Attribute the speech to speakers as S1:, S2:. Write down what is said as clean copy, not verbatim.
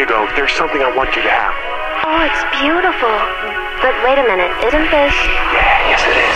S1: you go. There's something I want you to have.
S2: Oh, it's beautiful. But wait a minute, isn't this...
S1: Yeah, yes it is.